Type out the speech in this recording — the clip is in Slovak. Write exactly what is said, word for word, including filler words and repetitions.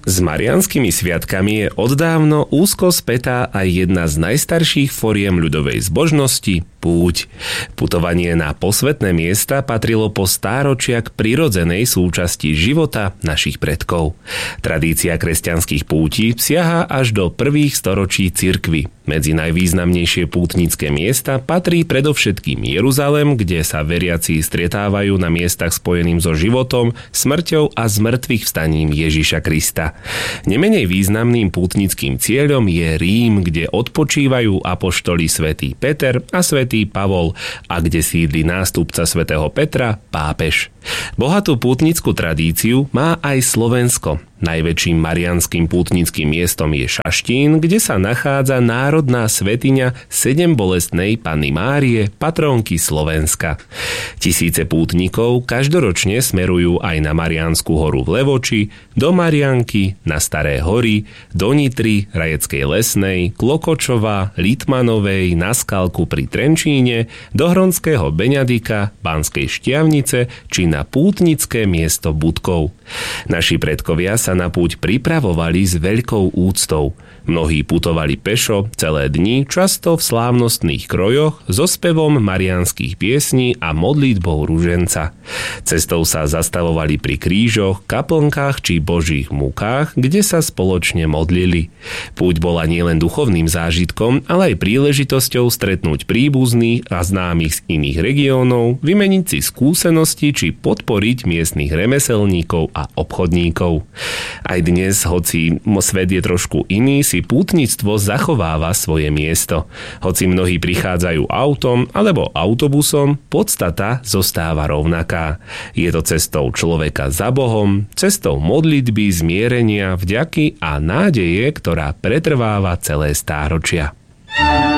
S mariánskymi sviatkami je oddávno úzko spätá aj jedna z najstarších foriem ľudovej zbožnosti – púť. Putovanie na posvätné miesta patrilo po stáročia k prirodzenej súčasti života našich predkov. Tradícia kresťanských pútí siaha až do prvých storočí cirkvi. Medzi najvýznamnejšie pútnické miesta patrí predovšetkým Jeruzalem, kde sa veriaci stretávajú na miestach spojeným so životom, smrťou a zmrtvých vstaním Ježiša Krista. Nemenej významným pútnickým cieľom je Rím, kde odpočívajú apoštoli svätý Peter a svätý Pavol a kde sídli nástupca svätého Petra, pápež. Bohatú pútnickú tradíciu má aj Slovensko. Najväčším mariánskym pútnickým miestom je Šaštín, kde sa nachádza národná svätyňa Sedembolestnej Panny Márie, patrónky Slovenska. Tisíce pútnikov každoročne smerujú aj na Mariánsku horu v Levoči, do Marianky, na Staré hory, do Nitry, Rajeckej Lesnej, Klokočova, Litmanovej, na Skalku pri Trenčíne, do Hronského Beňadika, Banskej Štiavnice či na pútnické miesto Budkov. Naši predkovia sa na púť pripravovali s veľkou úctou. Mnohí putovali pešo celé dni, často v slávnostných krojoch, so spevom mariánskych piesní a modlitbou ruženca. Cestou sa zastavovali pri krížoch, kaplnkách či božích múkách, kde sa spoločne modlili. Púť bola nielen duchovným zážitkom, ale aj príležitosťou stretnúť príbuzných a známych z iných regiónov, vymeniť si skúsenosti či podporiť miestnych remeselníkov a obchodníkov. Aj dnes, hoci svet je trošku iný, si pútnictvo zachováva svoje miesto. Hoci mnohí prichádzajú autom alebo autobusom, podstata zostáva rovnaká. Je to cestou človeka za Bohom, cestou modlitby, zmierenia, vďaky a nádeje, ktorá pretrváva celé stáročia.